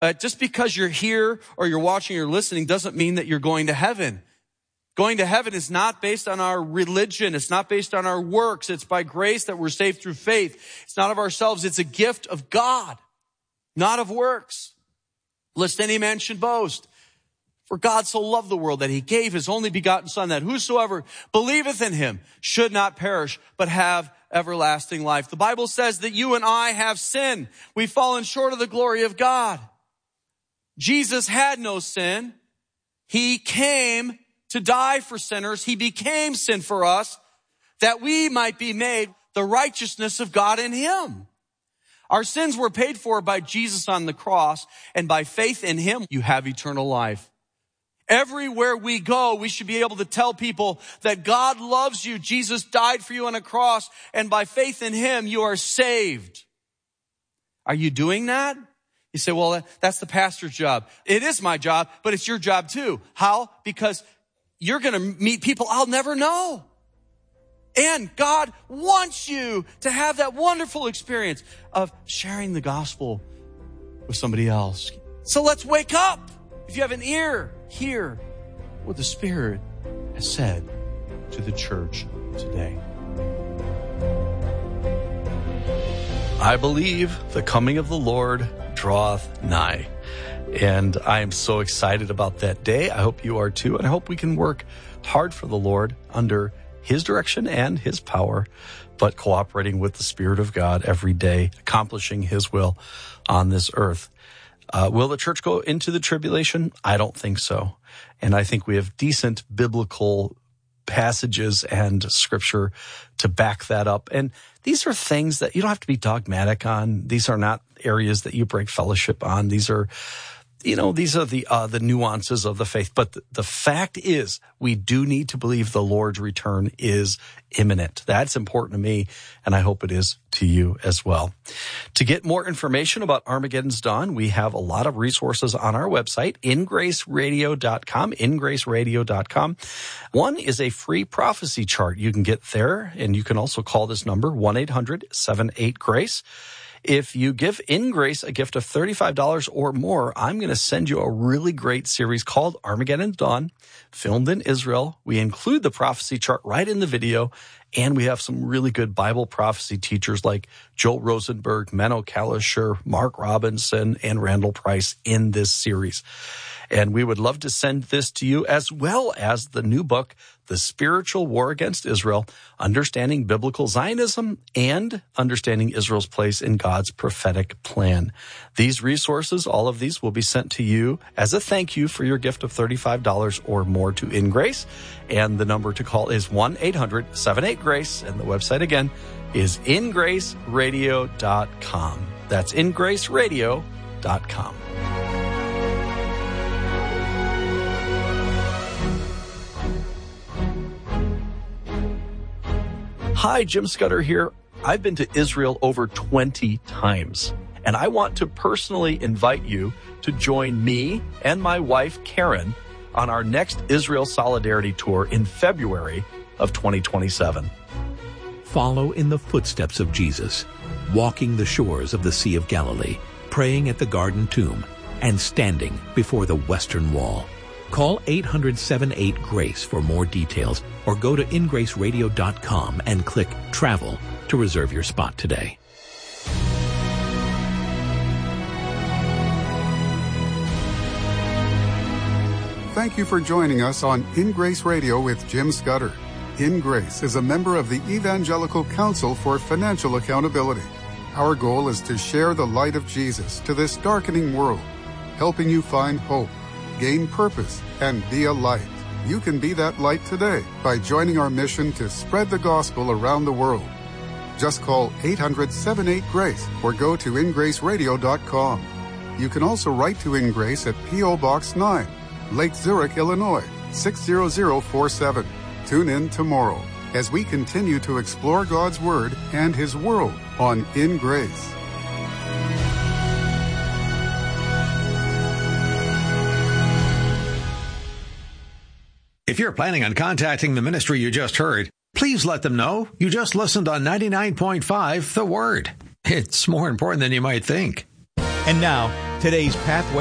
Just because you're here or you're watching or listening doesn't mean that you're going to heaven. Going to heaven is not based on our religion. It's not based on our works. It's by grace that we're saved through faith. It's not of ourselves. It's a gift of God, not of works. Lest any man should boast. For God so loved the world that he gave his only begotten Son, that whosoever believeth in him should not perish, but have everlasting life. The Bible says that you and I have sinned. We've fallen short of the glory of God. Jesus had no sin. He came to die for sinners. He became sin for us, that we might be made the righteousness of God in him. Our sins were paid for by Jesus on the cross, and by faith in him, you have eternal life. Everywhere we go, we should be able to tell people that God loves you. Jesus died for you on a cross, and by faith in him, you are saved. Are you doing that? You say, well, that's the pastor's job. It is my job, but it's your job too. How? Because you're going to meet people I'll never know. And God wants you to have that wonderful experience of sharing the gospel with somebody else. So let's wake up. If you have an ear, hear what the Spirit has said to the church today. I believe the coming of the Lord draweth nigh. And I am so excited about that day. I hope you are too. And I hope we can work hard for the Lord under his direction and his power, but cooperating with the Spirit of God every day, accomplishing his will on this earth. Will the church go into the tribulation? I don't think so. And I think we have decent biblical passages and scripture to back that up. And these are things that you don't have to be dogmatic on. These are not areas that you break fellowship on. These are the nuances of the faith. But the fact is, we do need to believe the Lord's return is imminent. That's important to me, and I hope it is to you as well. To get more information about Armageddon's Dawn, we have a lot of resources on our website, ingraceradio.com, ingraceradio.com. One is a free prophecy chart. You can get there, and you can also call this number, 1-800-78-GRACE. If you give In Grace a gift of $35 or more, I'm going to send you a really great series called Armageddon's Dawn, filmed in Israel. We include the prophecy chart right in the video, and we have some really good Bible prophecy teachers like Joel Rosenberg, Menno Kalisher, Mark Robinson, and Randall Price in this series. And we would love to send this to you, as well as the new book, The Spiritual War Against Israel, Understanding Biblical Zionism and Understanding Israel's Place in God's Prophetic Plan. These resources, all of these, will be sent to you as a thank you for your gift of $35 or more to In Grace. And the number to call is 1-800-78-GRACE. And the website again is ingraceradio.com. That's ingraceradio.com. Hi, Jim Scudder here. I've been to Israel over 20 times, and I want to personally invite you to join me and my wife, Karen, on our next Israel Solidarity Tour in February of 2027. Follow in the footsteps of Jesus, walking the shores of the Sea of Galilee, praying at the Garden Tomb, and standing before the Western Wall. Call 800-78-GRACE for more details, or go to ingraceradio.com and click Travel to reserve your spot today. Thank you for joining us on In Grace Radio with Jim Scudder. In Grace is a member of the Evangelical Council for Financial Accountability. Our goal is to share the light of Jesus to this darkening world, helping you find hope, gain purpose, and be a light. You can be that light today by joining our mission to spread the gospel around the world. Just call 800-78-GRACE or go to ingraceradio.com. You can also write to In Grace at P.O. Box 9, Lake Zurich, Illinois, 60047. Tune in tomorrow as we continue to explore God's Word and His world on In Grace. If you're planning on contacting the ministry you just heard, please let them know you just listened on 99.5 The Word. It's more important than you might think. And now, Today's Pathway